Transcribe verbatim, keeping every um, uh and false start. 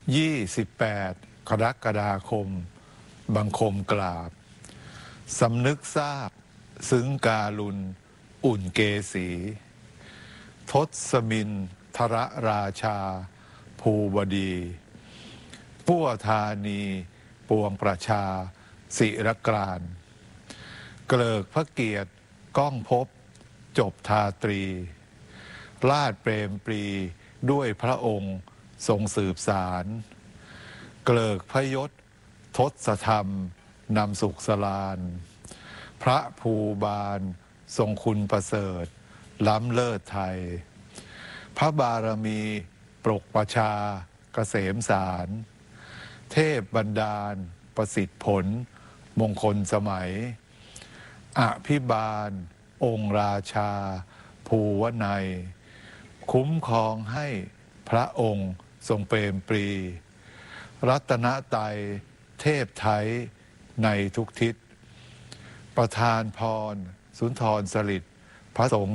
ยี่สิบแปดกรกฎาคมบังคมกราบสำนึกทราบซึ้งการุณอุ่นเกษีทศมินทรราชาภูบดีพั่วธานีปวงประชาศิรกรานเกลิกพระเกียรติก้องภพจบทาตรีลาดเปรมปรีด้วยพระองค์ทรงสืบสารเกลิกพระยศทศธรรมนำสุขสลานพระภูบาลทรงคุณประเสริฐล้ำเลิศไทยพระบารมีปรกประชาเกษมสารเทพบันดาลประสิทธิผลมงคลสมัยอภิบาลองค์ราชาภูวนัยคุ้มครองให้พระองค์ทรงเปรมปรีรัตนไตรัยเทพไทยในทุกทิศประทานพรสุนทรสฤษดิ์พระสงฆ์